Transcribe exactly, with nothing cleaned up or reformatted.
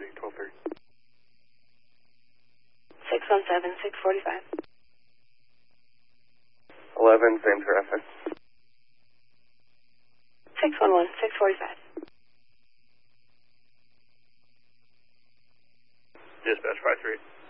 ready, twelve thirty. six one seven, six forty-five. eleven, same traffic. six one one, six forty-five. Dispatch five three.